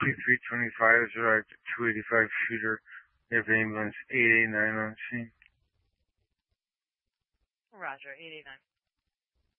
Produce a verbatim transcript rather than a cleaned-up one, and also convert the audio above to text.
P three twenty-five has arrived at two eighty-five shooter. We have ambulance eight eighty-nine on scene. Roger, eight eighty-nine.